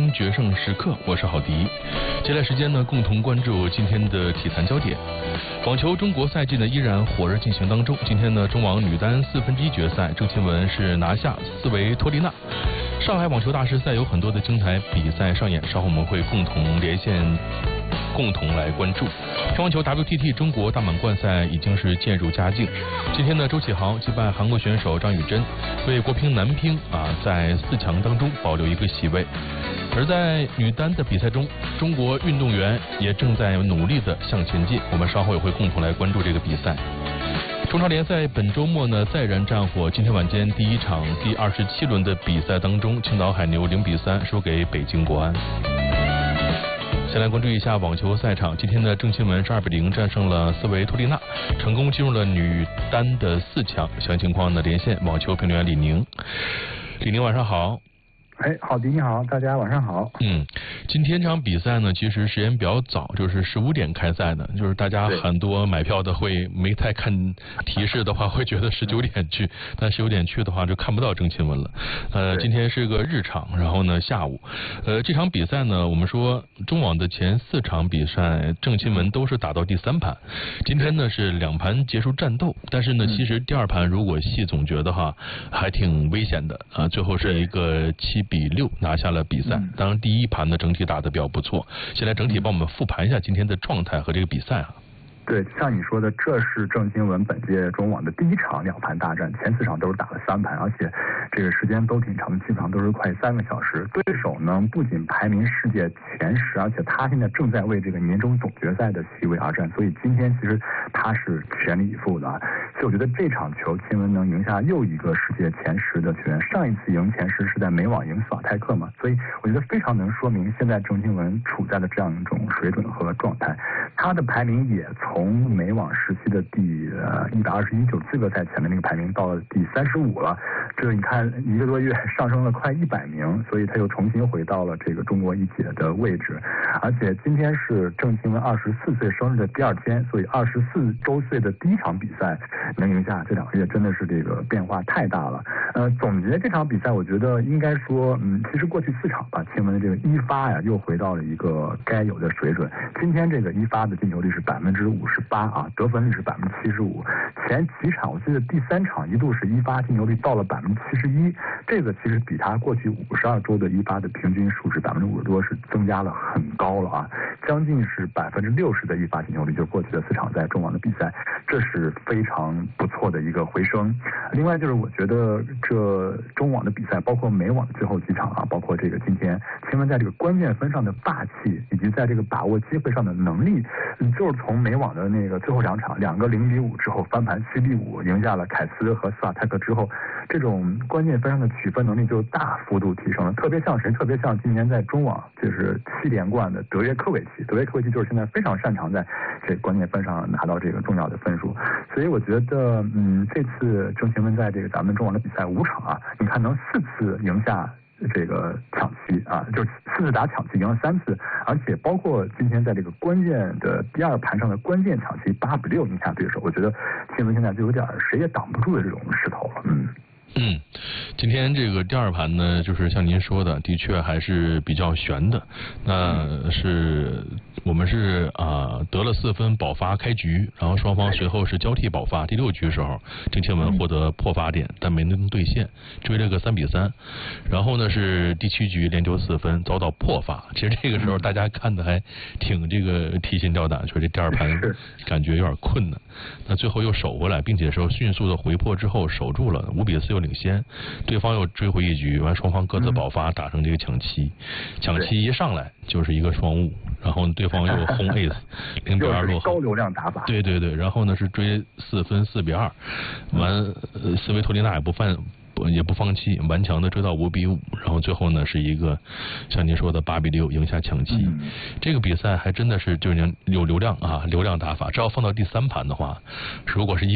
争决胜时刻，我是郝迪。接下来时间呢，共同关注今天的体坛焦点。网球中国赛季呢依然火热进行当中。今天呢，中网女单1/4决赛，郑钦文是拿下斯维托利娜。上海网球大师赛有很多的精彩比赛上演，稍后我们会共同连线，共同来关注。乒乓球 WTT 中国大满贯赛已经是渐入佳境。今天呢，周启豪击败韩国选手张雨珍，为国乒男乒在4强当中保留一个席位。而在女单的比赛中，中国运动员也正在努力的向前进。我们稍后也会共同来关注这个比赛。中超联赛本周末呢再燃战火，今天晚间第一场第27轮的比赛当中，青岛海牛0-3输给北京国安。先来关注一下网球赛场，今天的郑钦文是2-0战胜了斯维托利娜，成功进入了女单的4强。详情情况呢，连线网球评论员李宁。李宁晚上好。 郝迪你好，大家晚上好。 今天这场比赛呢，其实时间比较早，就是15点开赛的，就是大家很多买票的会没太看提示的话，会觉得19点去，但19点去的话就看不到郑钦文了。今天是个日场，然后呢下午，这场比赛呢，我们说中网的前4场比赛，郑钦文都是打到第3盘，今天呢是2盘结束战斗，但是呢，其实第2盘如果细总觉得哈，还挺危险的最后是一个7-6拿下了比赛。当然第1盘呢整体打得比较不错。先来整体帮我们复盘一下今天的状态和这个比赛对，像你说的，这是郑钦文本届中网的第1场2盘大战，前4场都是打了3盘，而且这个时间都挺长的，基本上都是快3个小时。对手呢不仅排名世界前10，而且他现在正在为这个年终总决赛的席位而战，所以今天其实他是全力以赴的所以我觉得这场球钦文能赢下又一个世界前10的球员，上一次赢前10是在美网赢斯瓦泰克嘛，所以我觉得非常能说明现在郑钦文处在的这样一种水准和状态。他的排名也从美网时期的第121资格赛前的那个排名到了第35了，这你看1个多月上升了快100名，所以他又重新回到了这个中国一姐的位置。而且今天是郑钦文24岁生日的第2天，所以24周岁的第1场比赛能赢下，这2个月真的是这个变化太大了。总结这场比赛，我觉得应该说，其实过去4场吧，钦文的这个一发又回到了一个该有的水准。今天这个一发的进球率是58%得分率是75%。前几场我记得第3场一度是一发进球率到了71%，这个其实比他过去52周的一发的平均数是50%多，是增加了很高了将近是60%的一发进球率，就过去的4场在中网的比赛，这是非常不错的一个回升。另外就是我觉得这中网的比赛，包括美网的最后几场包括这个今天钦文在这个关键分上的霸气，以及在这个把握机会上的能力，就是从美网的那个最后2场2个0-5之后翻盘7-5赢下了凯斯和斯瓦泰克之后，这种关键分上的取分能力就大幅度提升了。特别像谁？特别像今年在中网就是7连冠的德约科维奇。德约科维奇就是现在非常擅长在这关键分上拿到这个重要的分数。所以我觉得这次郑钦文在这个咱们中网的比赛5场你看能4次赢下这个抢七就是4次打抢七赢了3次，而且包括今天在这个关键的第2盘上的关键抢七8-6赢下对手，我觉得钦文现在就有点谁也挡不住的这种势头了。 今天这个第2盘呢，就是像您说的，的确还是比较悬的。那是我们是得了4分保发开局，然后双方随后是交替保发。第6局时候，郑钦文获得破发点，但没能兑现，追了个3-3。然后呢是第7局连丢4分，遭到破发。其实这个时候大家看的还挺这个提心吊胆，说这第2盘感觉有点困难。那最后又守回来，并且说迅速的回破之后守住了5-4又领先，对方又追回1局，完双方各自保发，打成这个抢七。抢七一上来就是一个双误，然后对方又轰 ace 0-2落后， 高流量打法。 对，然后呢是追4分4-2，完斯维托利娜也不放弃，顽强的追到5-5，然后最后呢是一个像您说的8-6赢下抢七。这个比赛还真的是就是有流量流量打法，只要放到第3盘的话，如果是